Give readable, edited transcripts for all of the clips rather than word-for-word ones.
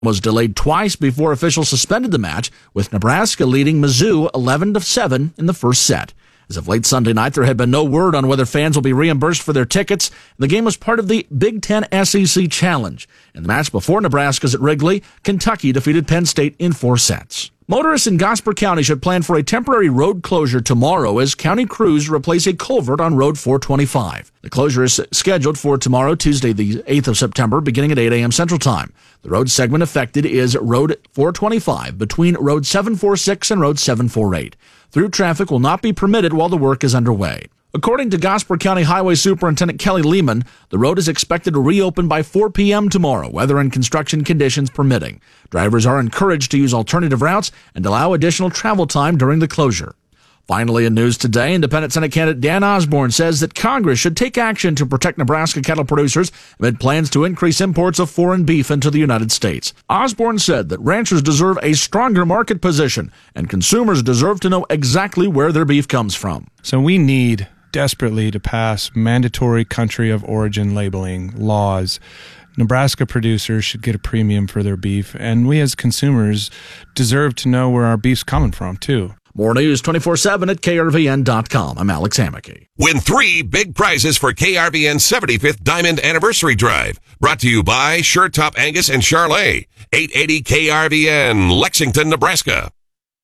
was delayed twice before officials suspended the match, with Nebraska leading Mizzou 11-7 in the first set. As of late Sunday night, there had been no word on whether fans will be reimbursed for their tickets. The game was part of the Big Ten SEC Challenge. In the match before Nebraska's at Wrigley, Kentucky defeated Penn State in 4 sets. Motorists in Gosper County should plan for a temporary road closure tomorrow as county crews replace a culvert on Road 425. The closure is scheduled for tomorrow, Tuesday, the 8th of September, beginning at 8 a.m. Central Time. The road segment affected is Road 425 between Road 746 and Road 748. Through traffic will not be permitted while the work is underway. According to Gosper County Highway Superintendent Kelly Lehman, the road is expected to reopen by 4 p.m. tomorrow, weather and construction conditions permitting. Drivers are encouraged to use alternative routes and allow additional travel time during the closure. Finally, in news today, Independent Senate candidate Dan Osborne says that Congress should take action to protect Nebraska cattle producers amid plans to increase imports of foreign beef into the United States. Osborne said that ranchers deserve a stronger market position and consumers deserve to know exactly where their beef comes from. So we need desperately to pass mandatory country of origin labeling laws. Nebraska producers should get a premium for their beef, and we as consumers deserve to know where our beef's coming from, too. More news 24/7 at krvn.com. I'm Alex Hammocky. Win 3 big prizes for KRVN's 75th Diamond Anniversary Drive. Brought to you by Sure Top Angus and Charlet. 880 KRVN, Lexington, Nebraska.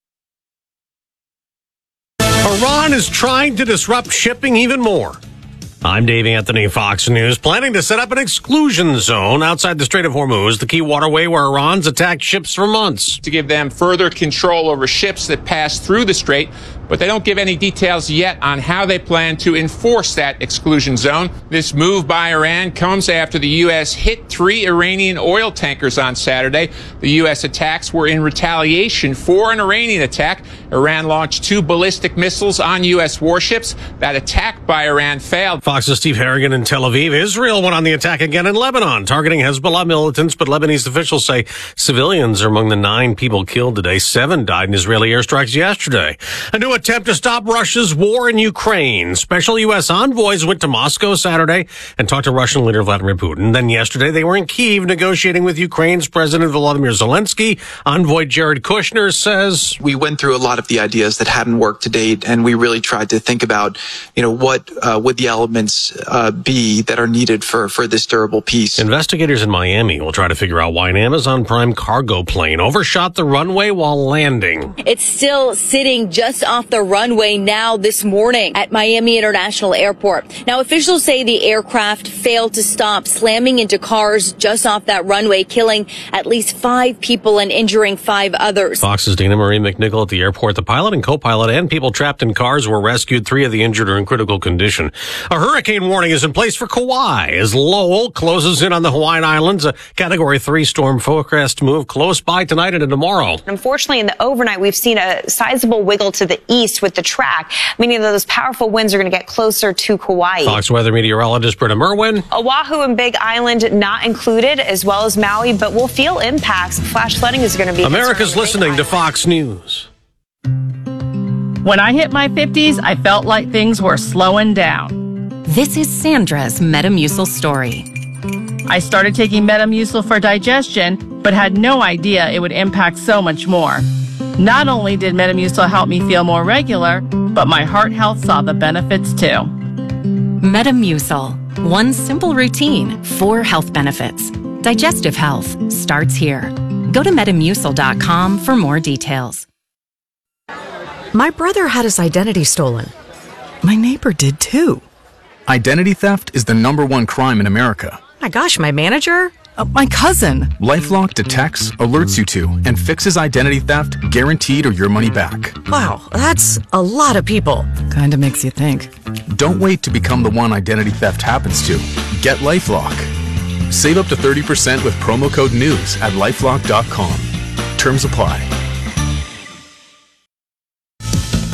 Iran is trying to disrupt shipping even more. I'm Dave Anthony, Fox News, planning to set up an exclusion zone outside the Strait of Hormuz, the key waterway where Iran's attacked ships for months. To give them further control over ships that pass through the strait, but they don't give any details yet on how they plan to enforce that exclusion zone. This move by Iran comes after the U.S. hit 3 Iranian oil tankers on Saturday. The U.S. attacks were in retaliation for an Iranian attack. Iran launched 2 ballistic missiles on U.S. warships. That attack by Iran failed. Fox's Steve Harrigan in Tel Aviv. Israel went on the attack again in Lebanon, targeting Hezbollah militants, but Lebanese officials say civilians are among the 9 people killed today. 7 died in Israeli airstrikes yesterday. A new attempt to stop Russia's war in Ukraine. Special U.S. envoys went to Moscow Saturday and talked to Russian leader Vladimir Putin. Then yesterday, they were in Kyiv negotiating with Ukraine's President Volodymyr Zelensky. Envoy Jared Kushner says, we went through a lot of the ideas that hadn't worked to date, and we really tried to think about, what would the elements be that are needed for this durable peace. Investigators in Miami will try to figure out why an Amazon Prime cargo plane overshot the runway while landing. It's still sitting just off the runway now this morning at Miami International Airport. Now, officials say the aircraft failed to stop, slamming into cars just off that runway, killing at least 5 people and injuring 5 others. Fox's Dana Marie McNichol at the airport. The pilot and co-pilot and people trapped in cars were rescued. 3 of the injured are in critical condition. A hurricane warning is in place for Kauai as Lowell closes in on the Hawaiian Islands. A Category 3 storm forecast move close by tonight into tomorrow. Unfortunately, in the overnight, we've seen a sizable wiggle to the east with the track, meaning that those powerful winds are going to get closer to Kauai. Fox weather meteorologist Britta Merwin. Oahu and Big Island not included, as well as Maui, but we'll feel impacts. Flash flooding is going to be America's listening to Fox News. When I hit my 50s, I felt like things were slowing down. This is Sandra's Metamucil story. I started taking Metamucil for digestion, but had no idea it would impact so much more. Not only did Metamucil help me feel more regular, but my heart health saw the benefits too. Metamucil. One simple routine, 4 health benefits. Digestive health starts here. Go to Metamucil.com for more details. My brother had his identity stolen. My neighbor did too. Identity theft is the #1 crime in America. My gosh, my manager? My cousin. LifeLock detects, alerts you to, and fixes identity theft, guaranteed or your money back. Wow, that's a lot of people. Kinda makes you think. Don't wait to become the one identity theft happens to. Get LifeLock. Save up to 30% with promo code NEWS at LifeLock.com. Terms apply.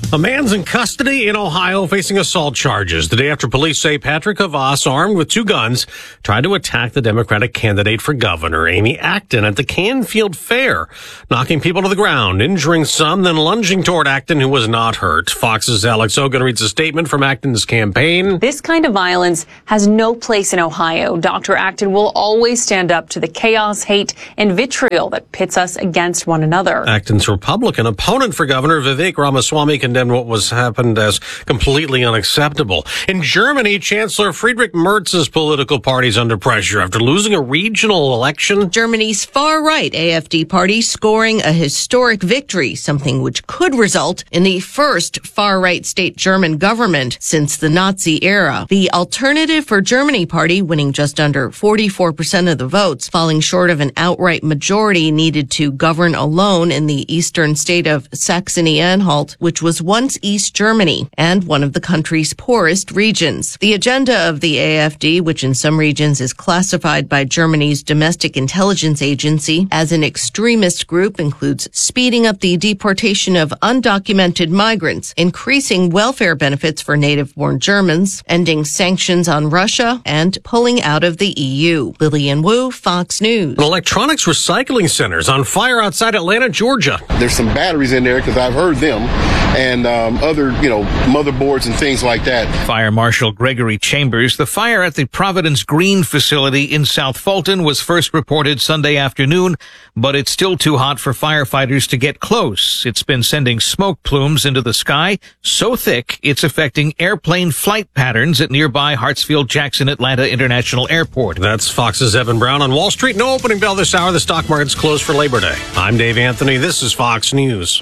A man's in custody in Ohio facing assault charges the day after police say Patrick Havas, armed with 2 guns, tried to attack the Democratic candidate for governor, Amy Acton, at the Canfield Fair, knocking people to the ground, injuring some, then lunging toward Acton, who was not hurt. Fox's Alex Ogun reads a statement from Acton's campaign. This kind of violence has no place in Ohio. Dr. Acton will always stand up to the chaos, hate, and vitriol that pits us against one another. Acton's Republican opponent for governor, Vivek Ramaswamy, condemned what was happened as completely unacceptable. In Germany, Chancellor Friedrich Merz's political party is under pressure after losing a regional election. Germany's far-right AfD party scoring a historic victory, something which could result in the first far-right state German government since the Nazi era. The Alternative for Germany party winning just under 44% of the votes, falling short of an outright majority needed to govern alone in the eastern state of Saxony-Anhalt, which was once East Germany and one of the country's poorest regions. The agenda of the AfD, which in some regions is classified by Germany's domestic intelligence agency as an extremist group, includes speeding up the deportation of undocumented migrants, increasing welfare benefits for native-born Germans, ending sanctions on Russia, and pulling out of the EU. Lillian Wu, Fox News. An electronics recycling center is on fire outside Atlanta, Georgia. There's some batteries in there because I've heard them, and other, motherboards and things like that. Fire Marshal Gregory Chambers. The fire at the Providence Green facility in South Fulton was first reported Sunday afternoon, but it's still too hot for firefighters to get close. It's been sending smoke plumes into the sky so thick it's affecting airplane flight patterns at nearby Hartsfield-Jackson Atlanta International Airport. That's Fox's Evan Brown on Wall Street. No opening bell this hour. The stock market's closed for Labor Day. I'm Dave Anthony. This is Fox News.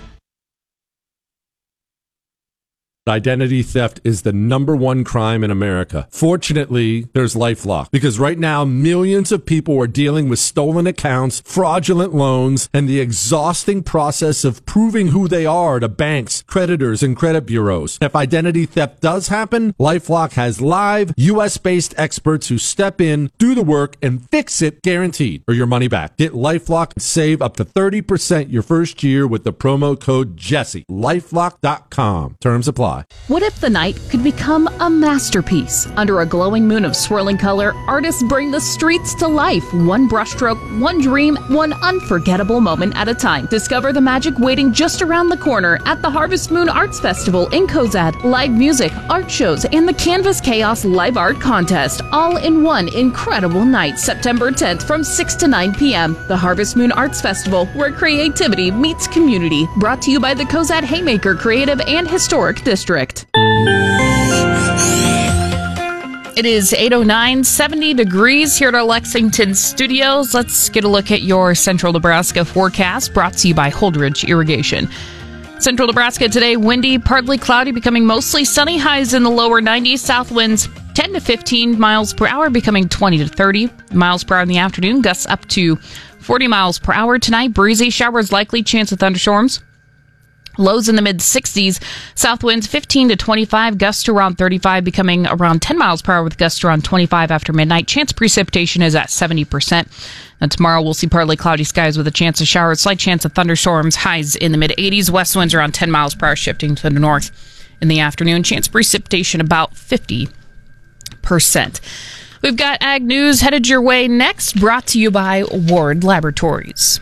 Identity theft is the #1 crime in America. Fortunately, there's LifeLock, because right now millions of people are dealing with stolen accounts, fraudulent loans, and the exhausting process of proving who they are to banks, creditors, and credit bureaus. If identity theft does happen, LifeLock has live US-based experts who step in, do the work, and fix it, guaranteed, or your money back. Get LifeLock and save up to 30% your first year with the promo code Jesse. LifeLock.com. Terms apply. What if the night could become a masterpiece? Under a glowing moon of swirling color, artists bring the streets to life, one brushstroke, one dream, one unforgettable moment at a time. Discover the magic waiting just around the corner at the Harvest Moon Arts Festival in Cozad. Live music, art shows, and the Canvas Chaos Live Art Contest, all in one incredible night, September 10th from 6 to 9 p.m. The Harvest Moon Arts Festival, where creativity meets community. Brought to you by the Cozad Haymaker Creative and Historic District. It is 8:09, 70 degrees here at our Lexington studios. Let's get a look at your central Nebraska forecast, brought to you by Holdridge Irrigation. Central Nebraska today, windy, partly cloudy, becoming mostly sunny, highs in the lower 90s. South winds 10 to 15 miles per hour, becoming 20 to 30 miles per hour in the afternoon. Gusts up to 40 miles per hour tonight. Breezy, showers likely, chance of thunderstorms. Lows in the mid-60s, south winds 15 to 25, gusts to around 35, becoming around 10 miles per hour with gusts to around 25 after midnight. Chance of precipitation is at 70%. And tomorrow we'll see partly cloudy skies with a chance of showers, slight chance of thunderstorms, highs in the mid-80s. West winds around 10 miles per hour, shifting to the north in the afternoon. Chance of precipitation about 50%. We've got Ag News headed your way next, brought to you by Ward Laboratories.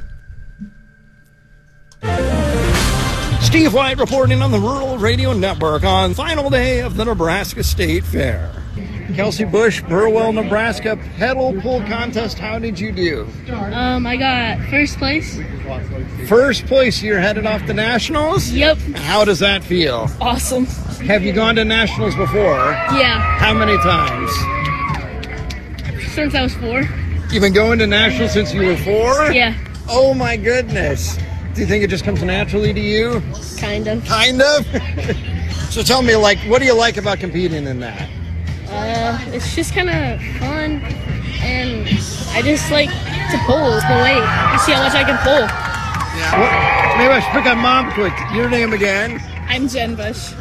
Steve White reporting on the Rural Radio Network on final day of the Nebraska State Fair. Kelsey Bush, Burwell, Nebraska pedal pull contest. How did you do? I got first place. First place. You're headed off to Nationals? Yep. How does that feel? Awesome. Have you gone to Nationals before? Yeah. How many times? Since I was 4. You've been going to Nationals since you were 4? Yeah. Oh my goodness. Do you think it just comes naturally to you? Kind of. Kind of? So tell me, what do you like about competing in that? It's just kind of fun, and I just like to pull. It's the weight. You see how much I can pull. Yeah. Well, maybe I should pick on Mom quick. Your name again? I'm Jen Bush.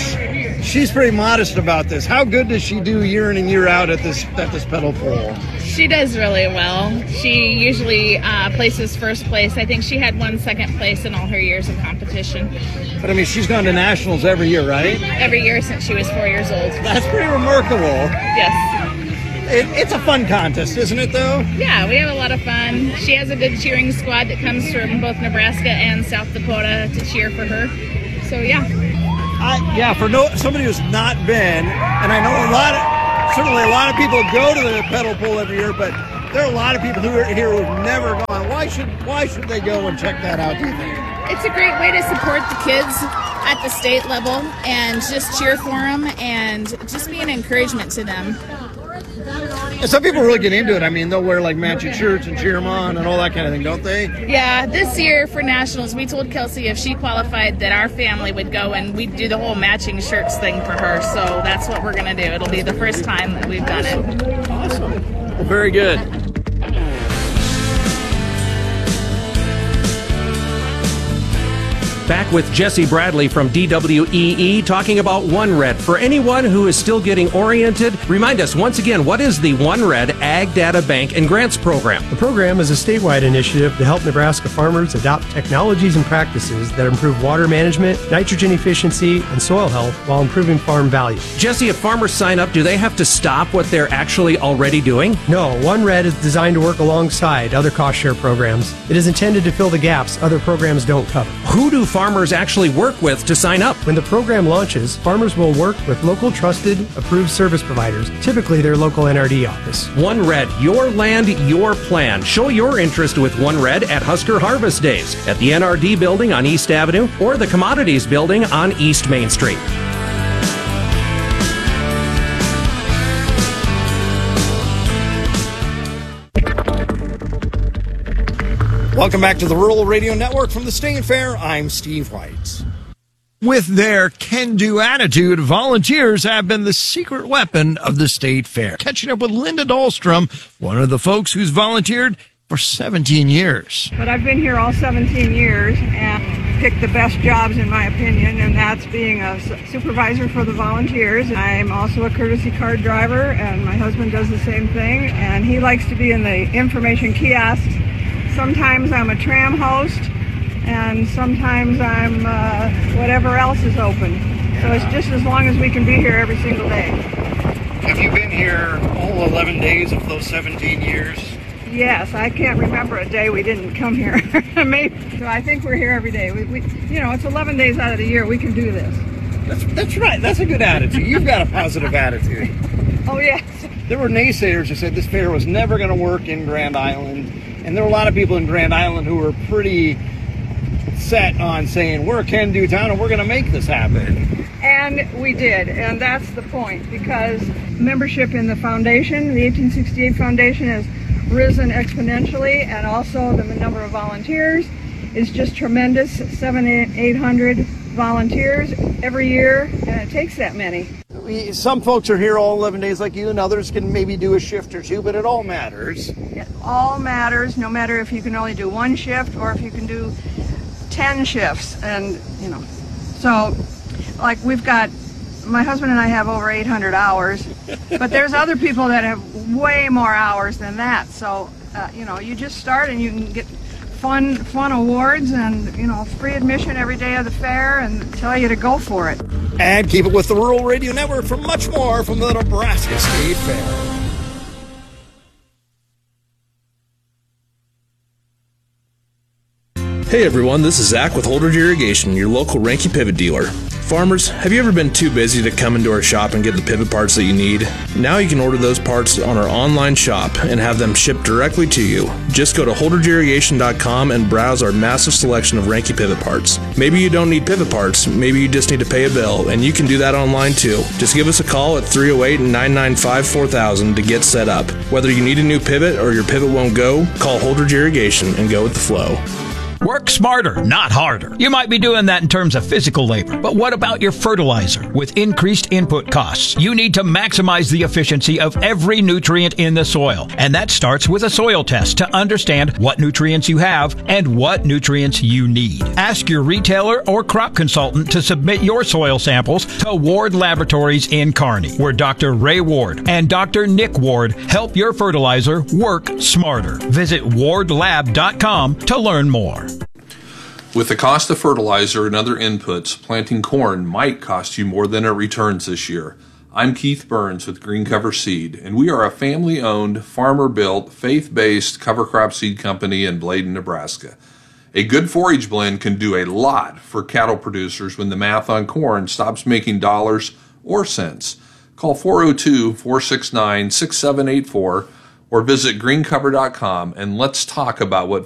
She's pretty modest about this. How good does she do year in and year out at this pedal pull? She does really well. She usually places first place. I think she had won second place in all her years of competition. But I mean, she's gone to nationals every year, right? Every year since she was 4 years old. That's pretty remarkable. Yes. It's a fun contest, isn't it, though? Yeah, we have a lot of fun. She has a good cheering squad that comes from both Nebraska and South Dakota to cheer for her. So, yeah. Somebody who's not been, and I know certainly a lot of people go to the pedal pool every year, but there are a lot of people who are here who've never gone. Why should they go and check that out, do you think? It's a great way to support the kids at the state level and just cheer for them and just be an encouragement to them. And some people really get into it. I mean, they'll wear like matching shirts and cheer them on and all that kind of thing, don't they? Yeah, this year for nationals, we told Kelsey if she qualified that our family would go and we'd do the whole matching shirts thing for her. So that's what we're going to do. It'll be the first time that we've done it. Awesome. Well, very good. Back with Jesse Bradley from DWEE talking about OneRed. For anyone who is still getting oriented, remind us once again, what is the OneRed Ag Data Bank and Grants Program? The program is a statewide initiative to help Nebraska farmers adopt technologies and practices that improve water management, nitrogen efficiency, and soil health while improving farm value. Jesse, if farmers sign up, do they have to stop what they're actually already doing? No, OneRed is designed to work alongside other cost share programs. It is intended to fill the gaps other programs don't cover. Who do farmers actually work with to sign up? When the program launches, farmers will work with local trusted, approved service providers, typically their local NRD office. OneRed, your land, your plan. Show your interest with OneRed at Husker Harvest Days at the NRD building on East Avenue or the Commodities building on East Main Street. Welcome back to the Rural Radio Network from the State Fair. I'm Steve White. With their can-do attitude, volunteers have been the secret weapon of the State Fair. Catching up with Linda Dahlstrom, one of the folks who's volunteered for 17 years. But I've been here all 17 years and picked the best jobs in my opinion, and that's being a supervisor for the volunteers. I'm also a courtesy card driver, and my husband does the same thing, and he likes to be in the information kiosks. Sometimes I'm a tram host, and sometimes I'm whatever else is open. So it's just as long as we can be here every single day. Have you been here all 11 days of those 17 years? Yes, I can't remember a day we didn't come here. Maybe. So I think we're here every day. We it's 11 days out of the year. We can do this. That's right. That's a good attitude. You've got a positive attitude. Oh, yes. There were naysayers who said this fair was never going to work in Grand Island. And there were a lot of people in Grand Island who were pretty set on saying, we're a can-do town and we're going to make this happen. And we did, and that's the point, because membership in the foundation, the 1868 Foundation, has risen exponentially, and also the number of volunteers is just tremendous. 700-800 volunteers every year, and it takes that many. Some folks are here all 11 days like you, and others can maybe do a shift or two, but it all matters. It all matters, no matter if you can only do one shift or if you can do 10 shifts. And, so like my husband and I have over 800 hours, but there's other people that have way more hours than that. So, you just start and you can get fun awards and, free admission every day of the fair and tell you to go for it. And keep it with the Rural Radio Network for much more from the Nebraska State Fair. Hey everyone, this is Zach with Holdridge Irrigation, your local Ranky pivot dealer. Farmers, have you ever been too busy to come into our shop and get the pivot parts that you need? Now you can order those parts on our online shop and have them shipped directly to you. Just go to holdridgeirrigation.com and browse our massive selection of Ranky pivot parts. Maybe you don't need pivot parts, maybe you just need to pay a bill, and you can do that online too. Just give us a call at 308-995-4000 to get set up. Whether you need a new pivot or your pivot won't go, call Holdridge Irrigation and go with the flow. Work smarter, not harder. You might be doing that in terms of physical labor, but what about your fertilizer? With increased input costs, you need to maximize the efficiency of every nutrient in the soil. And that starts with a soil test to understand what nutrients you have and what nutrients you need. Ask your retailer or crop consultant to submit your soil samples to Ward Laboratories in Kearney, where Dr. Ray Ward and Dr. Nick Ward help your fertilizer work smarter. Visit wardlab.com to learn more. With the cost of fertilizer and other inputs, planting corn might cost you more than it returns this year. I'm Keith Burns with Green Cover Seed, and we are a family-owned, farmer-built, faith-based cover crop seed company in Bladen, Nebraska. A good forage blend can do a lot for cattle producers when the math on corn stops making dollars or cents. Call 402-469-6784 or visit greencover.com and let's talk about what